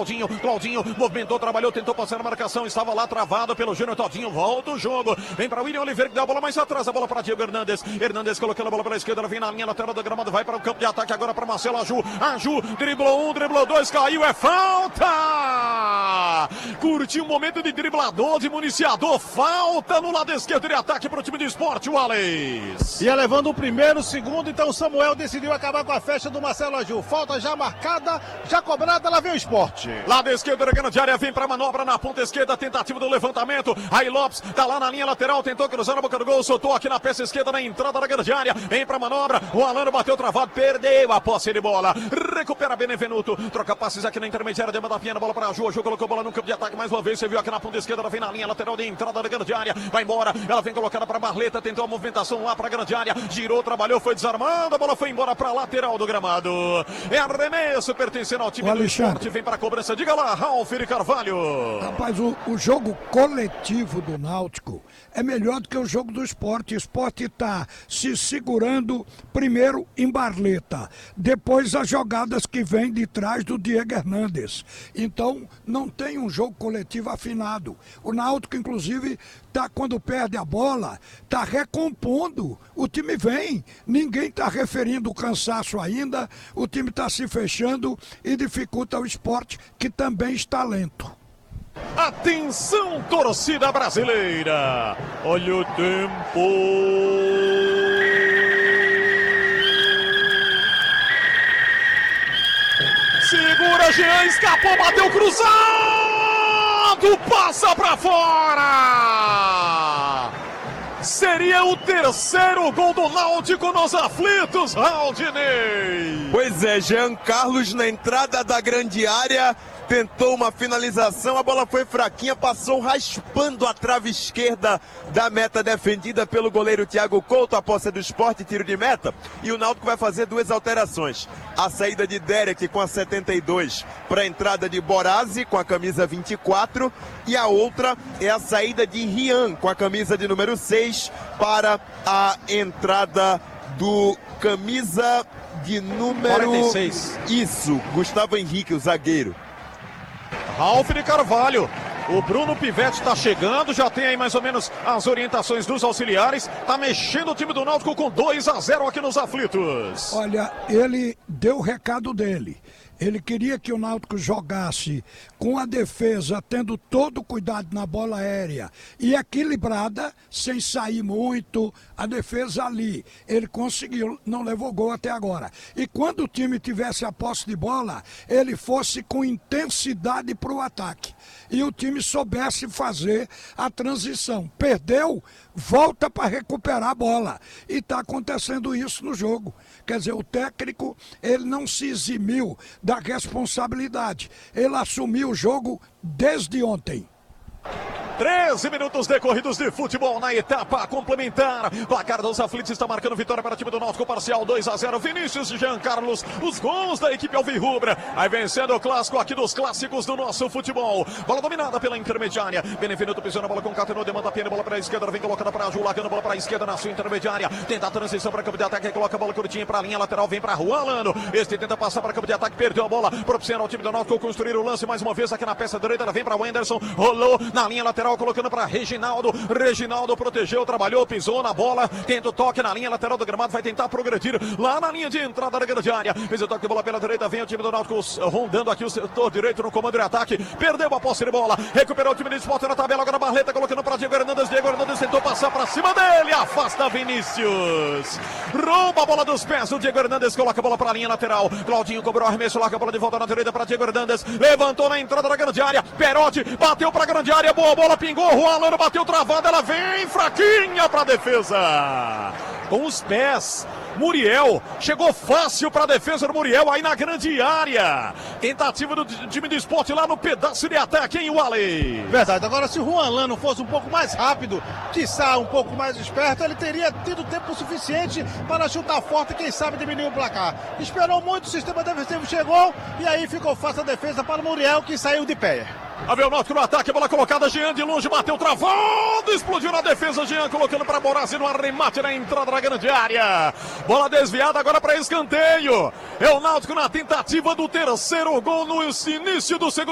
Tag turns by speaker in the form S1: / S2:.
S1: Claudinho movimentou, trabalhou, tentou passar na marcação, estava lá travado pelo Júnior Todinho, volta o jogo, vem para William Oliveira que dá a bola mais atrás, a bola para Diego Hernandes colocando a bola para a esquerda, ela vem na linha lateral do gramado, vai para o campo de ataque agora para Marcelo Aju, driblou 1, driblou 2, caiu, é falta! Curtiu um momento de driblador, de municiador, falta no lado esquerdo de ataque para o time do Sport, o Alex.
S2: Ia levando o primeiro, o segundo, então o Samuel decidiu acabar com a festa do Marcelo Aju. Falta já marcada, já cobrada, lá vem o Sport.
S1: Lado esquerdo da grande área, vem para manobra na ponta esquerda, tentativa do levantamento. Aí Lopes tá lá na linha lateral, tentou cruzar na boca do gol, soltou aqui na peça esquerda na entrada da grande área. Vem para manobra, o Alano bateu travado, perdeu a posse de bola. Recupera Benevenuto, troca passes aqui na intermediária, demanda a pena, bola para Aju. Aju colocou a bola no campo de ataque mais uma vez, você viu aqui na ponta esquerda, ela vem na linha lateral de entrada da grande área. Vai embora, ela vem colocada para Marleta, tentou a movimentação lá para a grande área, girou, trabalhou, foi desarmando, a bola foi embora para a lateral do gramado. É arremesso pertencendo ao time do Sport, vem para a cobrança, diga lá, Ralf de Carvalho.
S3: Rapaz, o jogo coletivo do Náutico é melhor do que o jogo do Sport. O Sport está se segurando primeiro em Barleta, depois as jogadas que vêm de trás do Diego Hernandes. Então não tem um jogo coletivo afinado. O Náutico, inclusive, quando perde a bola, está recompondo. O time vem, ninguém está referindo o cansaço ainda, o time está se fechando e dificulta o Sport, que também está lento.
S1: Atenção, torcida brasileira! Olha o tempo! Segura, Jean, escapou, bateu cruzado! Passa pra fora! Seria o terceiro gol do Náutico nos aflitos, Aldinei!
S4: Pois é, Jean Carlos na entrada da grande área tentou uma finalização, a bola foi fraquinha, passou raspando a trave esquerda da meta defendida pelo goleiro Thiago Couto. A posse do Sport, tiro de meta, e o Náutico vai fazer duas alterações: a saída de Derek com a 72 para a entrada de Borazzi com a camisa 24, e a outra é a saída de Rian com a camisa de número 6 para a entrada do camisa de número
S1: 46.
S4: Isso, Gustavo Henrique, o zagueiro.
S1: Ralf de Carvalho, o Bruno Pivetti está chegando, já tem aí mais ou menos as orientações dos auxiliares, está mexendo o time do Náutico com 2-0 aqui nos aflitos.
S3: Olha, ele deu o recado dele. Ele queria que o Náutico jogasse com a defesa, tendo todo o cuidado na bola aérea e equilibrada, sem sair muito, a defesa ali. Ele conseguiu, não levou gol até agora. E quando o time tivesse a posse de bola, ele fosse com intensidade para o ataque. E o time soubesse fazer a transição. Perdeu, volta para recuperar a bola. E está acontecendo isso no jogo. Quer dizer, o técnico, ele não se eximiu da responsabilidade. Ele assumiu o jogo desde ontem.
S1: 13 minutos decorridos de futebol na etapa complementar. Placar dos aflitos está marcando vitória para o time do Náutico, parcial 2-0. Vinícius e Jean Carlos, os gols da equipe alvirrubra. Aí vencendo o clássico aqui dos clássicos do nosso futebol. Bola dominada pela intermediária. Benevenuto pisou na bola, concatenou, demanda a pena, bola para a esquerda, vem colocando para a Ju, largando a bola para a esquerda na sua intermediária. Tenta a transição para campo de ataque, coloca a bola curtinha para a linha lateral, vem para Juan Alano. Este tenta passar para campo de ataque, perdeu a bola, propiciando ao time do Náutico construir o lance mais uma vez aqui na peça direita. Ela vem para o Wenderson, rolou na linha lateral, colocando para Reginaldo. Reginaldo protegeu, trabalhou, pisou na bola, tenta o toque na linha lateral do gramado, vai tentar progredir lá na linha de entrada da grande área. Fez o toque de bola pela direita, vem o time do Náutico rondando aqui o setor direito no comando de ataque, perdeu a posse de bola, recuperou o time do Sport na tabela, agora Barleta colocando para Diego Hernandes. Diego Hernandes tentou passar para cima dele, afasta Vinícius, rouba a bola dos pés do Diego Hernandes, coloca a bola para a linha lateral. Claudinho cobrou o arremesso, larga a bola de volta na direita para Diego Hernandes, levantou na entrada da grande área, Perotti bateu para a grande área, boa bola, pingou, Juan Alano bateu travada, ela vem fraquinha para a defesa, com os pés. Muriel chegou fácil para a defesa do Muriel aí na grande área. Tentativa do time do Sport lá no pedaço de ataque, hein, Wally?
S2: Verdade. Agora, se o Juan Alano fosse um pouco mais rápido, quiçá um pouco mais esperto, ele teria tido tempo suficiente para chutar forte e quem sabe diminuir o placar. Esperou muito, o sistema defensivo chegou e aí ficou fácil a defesa para o Muriel, que saiu de pé.
S1: A ver o Náutico no ataque, bola colocada, Jean de longe, bateu travado, explodiu na defesa, Jean colocando para Borazzi no arremate na entrada da grande área. Bola desviada agora para escanteio. É o Náutico na tentativa do terceiro gol no início do segundo.